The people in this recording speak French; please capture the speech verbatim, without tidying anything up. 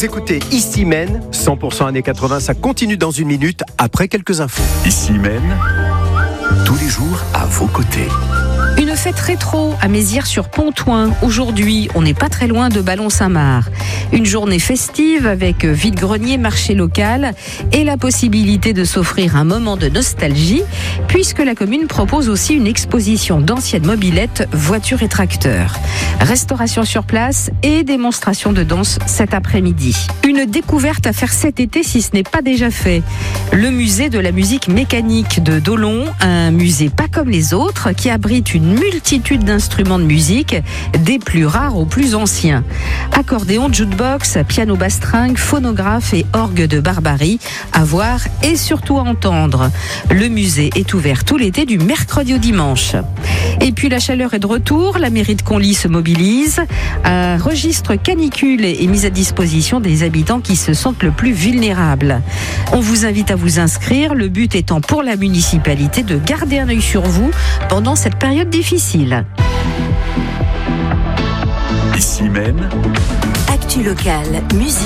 Vous écoutez Ici Maine, cent pour cent années quatre-vingts, ça continue dans une minute après quelques infos. Ici Maine, tous les jours à vos côtés. Une fête rétro à Mézières-sur-Pontoin. Aujourd'hui, on n'est pas très loin de Ballon-Saint-Marc. Une journée festive avec vide-grenier, marché local et la possibilité de s'offrir un moment de nostalgie puisque la commune propose aussi une exposition d'anciennes mobylettes, voitures et tracteurs. Restauration sur place et démonstration de danse cet après-midi. Une découverte à faire cet été si ce n'est pas déjà fait. Le musée de la musique mécanique de Dolon, un musée pas comme les autres qui abrite une multitude d'instruments de musique, des plus rares aux plus anciens. Accordéon, jukebox, piano bastringue, phonographe et orgue de Barbarie, à voir et surtout à entendre. Le musée est ouvert tout l'été du mercredi au dimanche. Et puis la chaleur est de retour, la mairie de Conly se mobilise. Un registre canicule est mis à disposition des habitants qui se sentent le plus vulnérables. On vous invite à vous inscrire, le but étant pour la municipalité de garder un œil sur vous pendant cette période difficile. Ici Maine, Actu locale, musique.